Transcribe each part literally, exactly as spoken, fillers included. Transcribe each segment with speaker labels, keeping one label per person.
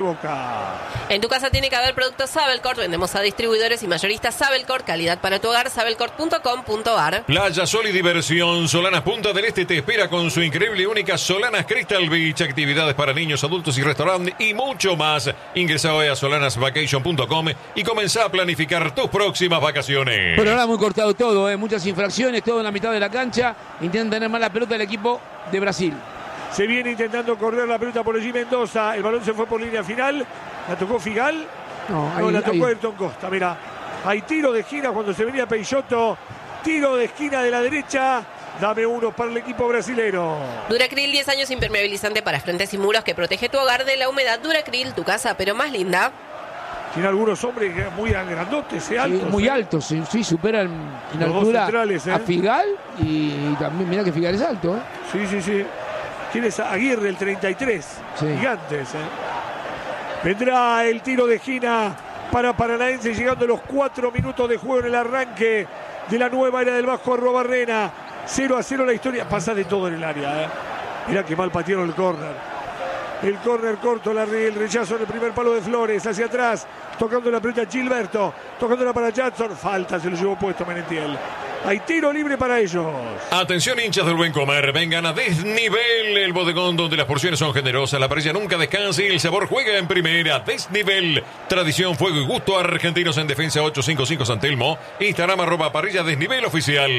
Speaker 1: Boca.
Speaker 2: En tu casa tiene que haber productos Sabelcorp. Vendemos a distribuidores y mayoristas Sabelcorp. Calidad para tu hogar, sabelcorp punto com punto ar.
Speaker 3: Playa, sol y diversión. Solanas Punta del Este te espera con su increíble y única Solanas Crystal Beach. Actividades para niños, adultos y restaurante y mucho más. Ingresa hoy a solanas vacation punto com y comenzá a planificar tus próximas vacaciones.
Speaker 4: Pero ahora muy cortado todo, ¿eh? Muchas infracciones, todo en la mitad de la cancha. Intentan tener más la pelota del equipo de Brasil.
Speaker 1: Se viene intentando correr la pelota por allí Mendoza. El balón se fue por línea final. La tocó Figal.
Speaker 4: No,
Speaker 1: no
Speaker 4: ahí,
Speaker 1: la tocó
Speaker 4: ahí.
Speaker 1: Ayrton Costa. Mira, hay tiro de esquina cuando se venía Peixoto. Tiro de esquina de la derecha. Dame uno para el equipo brasilero.
Speaker 2: Duracril, diez años impermeabilizante para frentes y muros que protege tu hogar de la humedad. Duracril, tu casa, pero más linda.
Speaker 1: Tiene algunos hombres muy grandotes, ¿eh? Altos,
Speaker 4: Sí, muy
Speaker 1: ¿eh?
Speaker 4: altos, sí, sí, superan en
Speaker 1: Los dos
Speaker 4: altura
Speaker 1: centrales, ¿eh?
Speaker 4: a Figal y también, mira que Figal es alto, ¿eh?
Speaker 1: Sí, sí, sí. ¿Quién es Aguirre, el treinta y tres?
Speaker 4: Sí.
Speaker 1: Gigantes, ¿eh? Vendrá el tiro de esquina para Paranaense, llegando los cuatro minutos de juego en el arranque de la nueva era del Vasco Arrobarrena. cero a cero la historia. Pasa de todo en el área, ¿eh? Mirá que mal patearon el córner. El córner corto, la, el rechazo en el primer palo de Flores, hacia atrás, tocando la pelota Gilberto, tocándola para Jackson, falta, se lo llevó puesto Menentiel. Hay tiro libre para ellos.
Speaker 3: Atención, hinchas del buen comer, vengan a Desnivel, el bodegón donde las porciones son generosas, la parrilla nunca descansa y el sabor juega en primera. Desnivel, tradición, fuego y gusto argentinos en defensa ochocientos cincuenta y cinco San Telmo, Instagram arroba parrilla Desnivel oficial.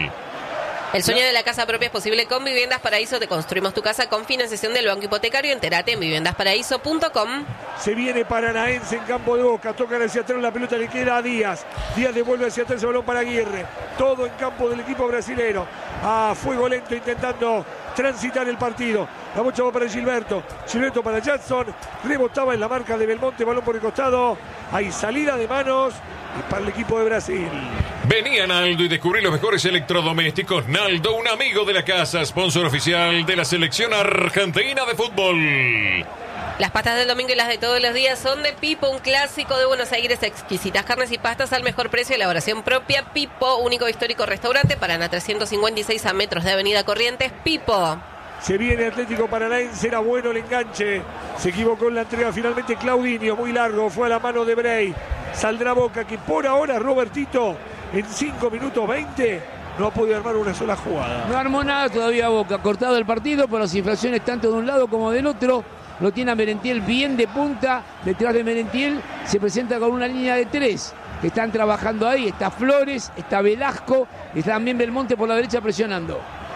Speaker 2: El sueño de la casa propia es posible con Viviendas Paraíso. Te construimos tu casa con financiación del Banco Hipotecario. Entérate en viviendas paraíso punto com.
Speaker 1: Se viene Paranaense en campo de Boca. Tocan hacia atrás, la pelota le queda a Díaz. Díaz devuelve hacia atrás el balón para Aguirre. Todo en campo del equipo brasilero. A fuego lento intentando transitar el partido. La bocha va para Gilberto. Gilberto para Jackson. Rebotaba en la marca de Belmonte. Balón por el costado. Hay salida de manos. Y para el equipo de Brasil.
Speaker 3: Vení a Naldo y descubrí los mejores electrodomésticos. Naldo, un amigo de la casa, sponsor oficial de la selección argentina de fútbol.
Speaker 2: Las pastas del domingo y las de todos los días son de Pipo, un clásico de Buenos Aires. Exquisitas carnes y pastas al mejor precio, elaboración propia. Pipo, único histórico restaurante, Paraná trescientos cincuenta y seis a metros de Avenida Corrientes. Pipo.
Speaker 1: Se viene Atlético Paranaense, era bueno el enganche. Se equivocó en la entrega finalmente Claudinho, muy largo, fue a la mano de Bray. Saldrá Boca, que por ahora Robertito en cinco minutos veinte no ha podido armar una sola jugada.
Speaker 4: No armó nada todavía Boca, cortado el partido por las infracciones tanto de un lado como del otro. Lo tiene a Merentiel bien de punta, detrás de Merentiel se presenta con una línea de tres que están trabajando ahí. Está Flores, está Velasco, está también Belmonte por la derecha presionando.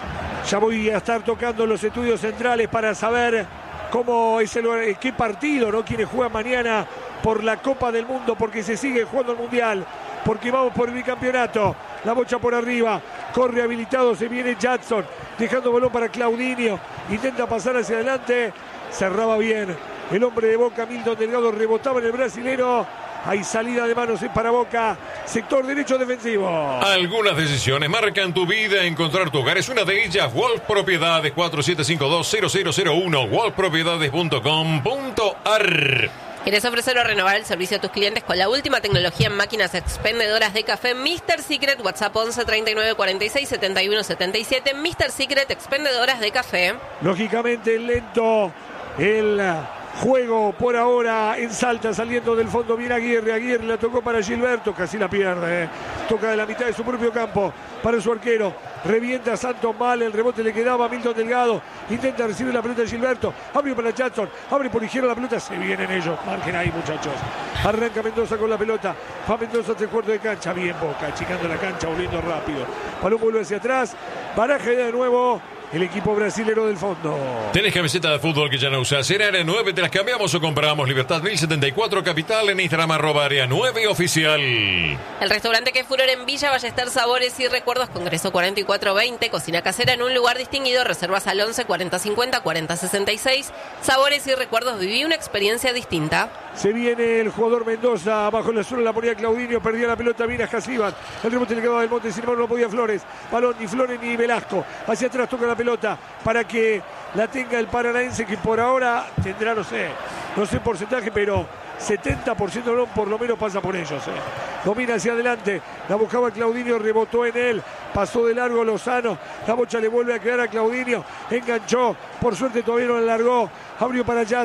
Speaker 1: Ya voy a estar tocando los estudios centrales para saber cómo es el, qué partido, ¿no? Quienes juegan mañana por la Copa del Mundo, porque se sigue jugando el Mundial, porque vamos por el bicampeonato. La bocha por arriba, corre habilitado, se viene Jackson, dejando balón para Claudinho, intenta pasar hacia adelante, cerraba bien el hombre de Boca, Milton Delgado, rebotaba en el brasilero. Hay salida de manos para Boca, sector derecho defensivo.
Speaker 3: Algunas decisiones marcan tu vida. Encontrar tu hogar es una de ellas. Wolf Propiedades, cuatro siete cinco dos cero cero cero uno, wolf propiedades punto com punto ar.
Speaker 2: ¿Quieres ofrecer o renovar el servicio a tus clientes con la última tecnología en máquinas expendedoras de café? mister Secret, WhatsApp once treinta y nueve cuarenta y seis setenta y uno setenta y siete. mister Secret, expendedoras de café.
Speaker 1: Lógicamente lento el juego por ahora en Salta, saliendo del fondo bien Aguirre. Aguirre la tocó para Gilberto, casi la pierde. ¿eh? Toca de la mitad de su propio campo para su arquero. Revienta a Santos mal, el rebote le quedaba a Milton Delgado. Intenta recibir la pelota de Gilberto. Abre para Jackson, abre por izquierda la pelota. Se vienen ellos, margen ahí muchachos. Arranca Mendoza con la pelota. Va Mendoza tres cuartos de cancha. Bien Boca, achicando la cancha, volviendo rápido. Balón vuelve hacia atrás. Baraje de nuevo. El equipo brasilero del fondo.
Speaker 3: ¿Tenés camiseta de fútbol que ya no usás? En Área nueve te las cambiamos o compramos. Libertad mil setenta y cuatro Capital, en Instagram arroba Área nueve Oficial.
Speaker 2: El restaurante que es furor en Villa Ballester, sabores y recuerdos, Congreso cuarenta y cuatro veinte, cocina casera en un lugar distinguido, reservas al once cuarenta cincuenta cuarenta sesenta y seis. Sabores y recuerdos, viví una experiencia distinta.
Speaker 1: Se viene el jugador Mendoza, bajo la zona la ponía Claudinho, perdía la pelota, viene a Jasiban. El rebote le quedaba del Monte, sin embargo no podía Flores. Balón ni Flores ni Velasco. Hacia atrás toca la pelota para que la tenga el Paranaense, que por ahora tendrá, no sé, no sé porcentaje, pero setenta por ciento no, por lo menos pasa por ellos. Eh. Domina hacia adelante, la buscaba Claudinho, rebotó en él, pasó de largo Lozano, la bocha le vuelve a quedar a Claudinho, enganchó, por suerte todavía no la largó, abrió para Jackson,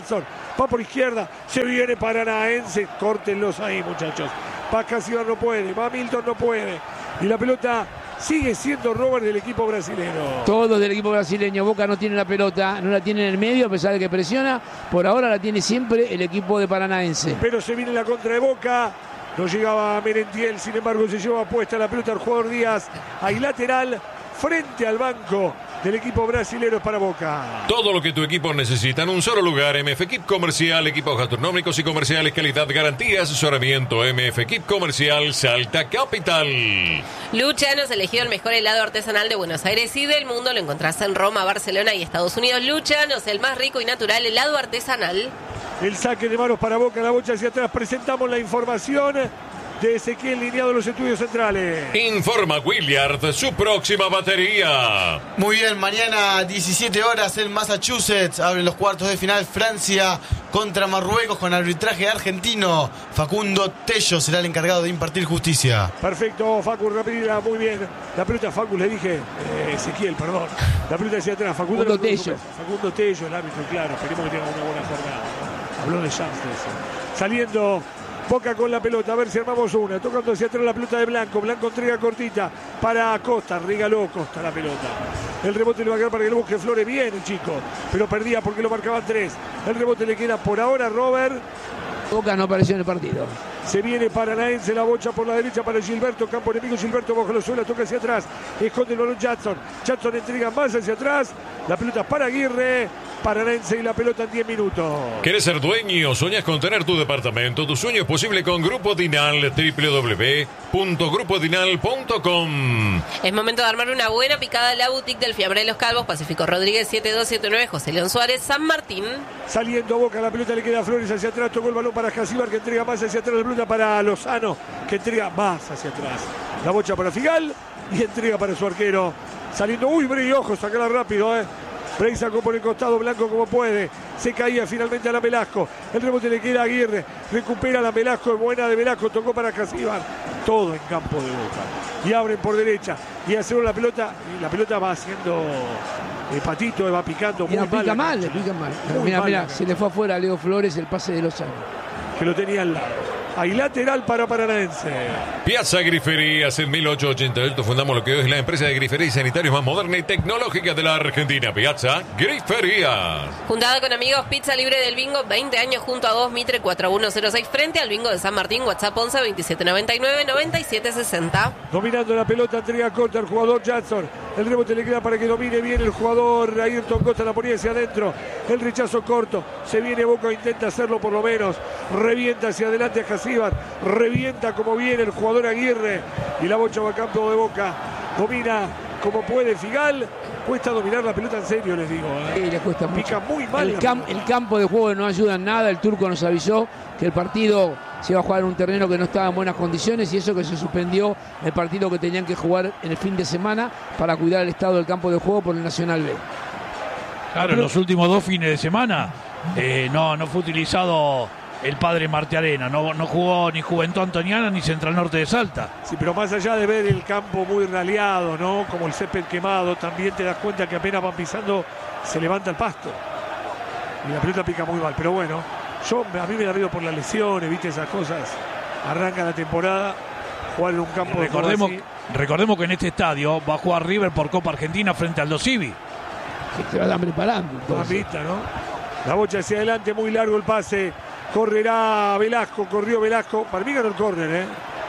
Speaker 1: va por izquierda, se viene Paranaense, córtenlos ahí, muchachos. Va Casíbar, no puede, va Milton, no puede. Y la pelota sigue siendo Robert del equipo brasileño.
Speaker 4: Todos del equipo brasileño. Boca no tiene la pelota, no la tiene en el medio a pesar de que presiona. Por ahora la tiene siempre el equipo de Paranaense.
Speaker 1: Pero se viene la contra de Boca. No llegaba Merentiel, sin embargo se lleva puesta la pelota al jugador Díaz. Hay lateral frente al banco del equipo brasilero para Boca.
Speaker 3: Todo lo que tu equipo necesita en un solo lugar. M F Equip Comercial, equipos gastronómicos y comerciales, calidad, garantía, asesoramiento. M F Equip Comercial, Salta Capital.
Speaker 2: Luciano's, elegido el mejor helado artesanal de Buenos Aires y del mundo. Lo encontrás en Roma, Barcelona y Estados Unidos. Luciano's, el más rico y natural helado artesanal.
Speaker 1: El saque de manos para Boca, la bocha hacia atrás. Presentamos la información de Ezequiel Lineado de los estudios centrales.
Speaker 3: Informa Williard, su próxima batería.
Speaker 5: Muy bien, mañana diecisiete horas en Massachusetts abren los cuartos de final Francia contra Marruecos con arbitraje argentino. Facundo Tello será el encargado de impartir justicia.
Speaker 1: Perfecto, Facu, rapidita, muy bien. La pelota Facu, le dije, eh, Ezequiel, perdón. La pelota hacia atrás, Facundo,
Speaker 4: Facundo Tello.
Speaker 1: Facundo Tello, el árbitro, claro. Esperemos que tenga una buena jornada. Habló de Janssen. Saliendo Boca con la pelota, a ver si armamos una. Tocando hacia atrás la pelota de Blanco. Blanco entrega cortita para Costa. Regaló Costa la pelota. El rebote le va a quedar para que lo busque Flores. Bien el chico, pero perdía porque lo marcaban tres. El rebote le queda por ahora Robert.
Speaker 4: Boca no apareció en el partido.
Speaker 1: Se viene Paranaense, la bocha por la derecha para Gilberto, campo enemigo, Gilberto bajo la suela, toca hacia atrás, esconde el balón Jackson, Jackson entrega más hacia atrás, la pelota para Aguirre, Paranaense y la pelota en diez minutos.
Speaker 3: ¿Quieres ser dueño? ¿Soñas con tener tu departamento? Tu sueño es posible con Grupo Dinal, doble u doble u doble u punto grupo dinal punto com.
Speaker 2: Es momento de armar una buena picada en la boutique del Fiambre de los Calvos, Pacífico Rodríguez siete dos siete nueve, José León Suárez, San Martín.
Speaker 1: Saliendo Boca, la pelota le queda a Flores hacia atrás, tocó el balón para Casíbar que entrega más hacia atrás, la pelota para Lozano que entrega más hacia atrás. La bocha para Figal y entrega para su arquero. Saliendo, uy, Brey, ojo, sacala rápido, eh. Brey sacó por el costado, Blanco como puede. Se caía finalmente a la Velasco. El rebote le queda a Aguirre. Recupera la Velasco, buena de Velasco. Tocó para Casíbar. Todo en campo de Boca. Y abren por derecha. Y hacen la pelota. Y la pelota va haciendo eh, patito, va picando. Muy
Speaker 4: Mira,
Speaker 1: mal
Speaker 4: pica
Speaker 1: la
Speaker 4: mal,
Speaker 1: cancha.
Speaker 4: pica mal.
Speaker 1: Muy
Speaker 4: Mira,
Speaker 1: mal
Speaker 4: mira,
Speaker 1: la
Speaker 4: se
Speaker 1: cancha.
Speaker 4: le fue afuera a Leo Flores el pase de Lozano.
Speaker 1: Que lo tenía al lado. Hay lateral para Paranaense.
Speaker 3: Piazza Griferías, en mil ochocientos ochenta y ocho fundamos lo que hoy es la empresa de griferías y sanitarios más moderna y tecnológica de la Argentina. Piazza Griferías.
Speaker 2: Juntada con amigos, pizza libre del bingo, veinte años junto a dos Mitre cuatro uno cero seis frente al bingo de San Martín, WhatsApp once veintisiete noventa y nueve noventa y siete sesenta.
Speaker 1: Dominando la pelota, entrega corta al jugador Jackson. El rebote le queda para que domine bien el jugador Ayrton Costa, la ponía hacia adentro. El rechazo corto. Se viene Boca, intenta hacerlo por lo menos. Revienta hacia adelante a Casíbar. Revienta como viene el jugador Aguirre. Y la bocha va a campo de Boca. Domina como puede Figal. Cuesta dominar la pelota en serio, les digo. ¿eh?
Speaker 4: Sí, le cuesta mucho.
Speaker 1: Pica muy mal.
Speaker 4: El,
Speaker 1: la
Speaker 4: cam-
Speaker 1: pelota.
Speaker 4: el campo de juego no ayuda en nada. El turco nos avisó que el partido se iba a jugar en un terreno que no estaba en buenas condiciones y eso que se suspendió el partido que tenían que jugar en el fin de semana para cuidar el estado del campo de juego por el Nacional B.
Speaker 6: Claro, en los últimos dos fines de semana eh, no, no fue utilizado el padre Martiarena, no, no jugó ni Juventud Antoniana ni Central Norte de Salta.
Speaker 1: Sí, pero más allá de ver el campo muy raleado, ¿no? Como el césped quemado, también te das cuenta que apenas van pisando, se levanta el pasto. Y la pelota pica muy mal. Pero bueno, yo a mí me da miedo por las lesiones, viste esas cosas. Arranca la temporada, jugar en un campo de juego
Speaker 6: Recordemos,
Speaker 1: así.
Speaker 6: recordemos que en este estadio va a jugar River por Copa Argentina frente al Aldo Civi.
Speaker 4: Que se van preparando. entonces.
Speaker 1: Mamita, ¿no? La bocha hacia adelante, muy largo el pase. Correrá Velasco, corrió Velasco. Para mí ganó el córner, ¿eh?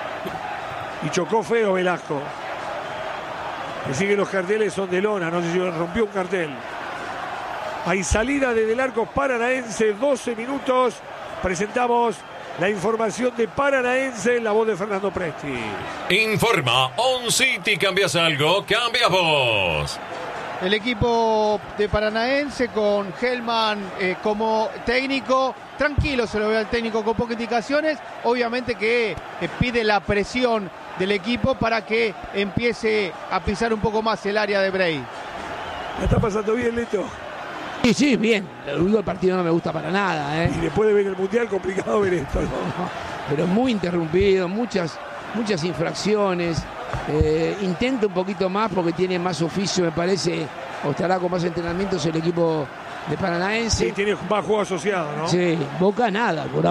Speaker 1: Y chocó feo Velasco. Así que los carteles son de lona, no sé si rompió un cartel. Hay salida desde el arco Paranaense, doce minutos. Presentamos la información de Paranaense en la voz de Fernando Presti.
Speaker 3: Informa On City. ¿Cambias algo? Cambias vos.
Speaker 7: El equipo de Paranaense con Hellman eh, como técnico, tranquilo se lo ve al técnico con pocas indicaciones, obviamente que eh, pide la presión del equipo para que empiece a pisar un poco más el área de Brey.
Speaker 1: ¿La está pasando bien, Leto?
Speaker 4: Sí, sí, bien. El único partido no me gusta para nada, ¿eh?
Speaker 1: Y después de ver el Mundial, complicado ver esto, ¿no?
Speaker 4: Pero muy interrumpido, muchas, muchas infracciones. Eh, intenta un poquito más porque tiene más oficio, me parece, o estará con más entrenamientos el equipo de Paranaense.
Speaker 1: Sí, tiene más juego asociado, ¿no?
Speaker 4: Sí, Boca nada, por